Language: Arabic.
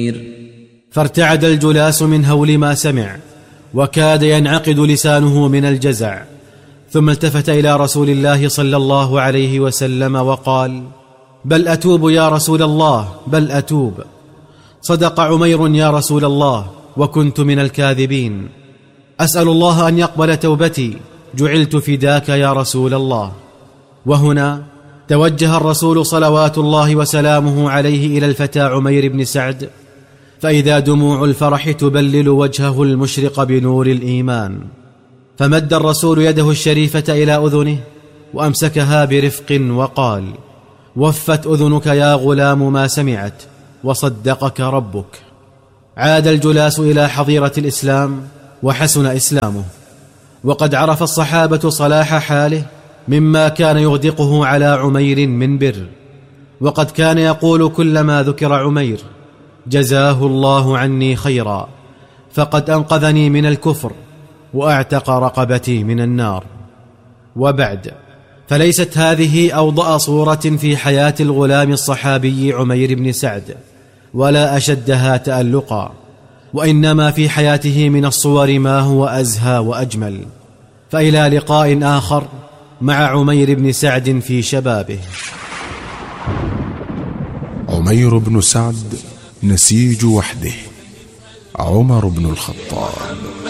فارتعد الجلاس من هول ما سمع، وكاد ينعقد لسانه من الجزع، ثم التفت إلى رسول الله صلى الله عليه وسلم وقال: بل أتوب يا رسول الله، بل أتوب. صدق عمير يا رسول الله، وكنت من الكاذبين. أسأل الله أن يقبل توبتي، جعلت فداك يا رسول الله. وهنا توجه الرسول صلوات الله وسلامه عليه إلى الفتى عمير بن سعد، فإذا دموع الفرح تبلل وجهه المشرق بنور الإيمان، فمد الرسول يده الشريفة إلى أذنه وأمسكها برفق وقال: وفت أذنك يا غلام ما سمعت، وصدقك ربك. عاد الجلاس إلى حظيرة الإسلام وحسن إسلامه، وقد عرف الصحابة صلاح حاله مما كان يغدقه على عمير من بر، وقد كان يقول كلما ذكر عمير: جزاه الله عني خيرا، فقد أنقذني من الكفر وأعتق رقبتي من النار. وبعد، فليست هذه أوضأ صورة في حياة الغلام الصحابي عمير بن سعد، ولا أشدها تألقا، وإنما في حياته من الصور ما هو أزهى وأجمل. فإلى لقاء آخر مع عمير بن سعد في شبابه. عمير بن سعد نسيج وحده. عمر بن الخطاب.